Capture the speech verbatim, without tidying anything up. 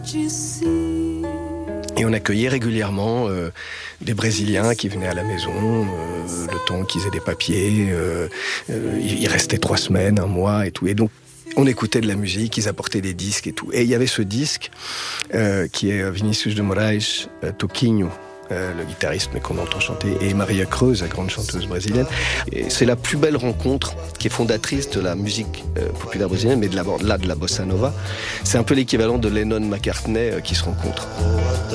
Et on accueillait régulièrement euh, des Brésiliens qui venaient à la maison, euh, le temps qu'ils aient des papiers, euh, euh, ils restaient trois semaines, un mois et tout. Et donc, on écoutait de la musique, ils apportaient des disques et tout. Et il y avait ce disque euh, qui est Vinícius de Moraes, euh, Toquinho, euh, le guitariste, mais qu'on entend chanter, et Maria Cruz, la grande chanteuse brésilienne. Et c'est la plus belle rencontre qui est fondatrice de la musique euh, populaire brésilienne, mais de la, là de la bossa nova. C'est un peu l'équivalent de Lennon-McCartney euh, qui se rencontrent.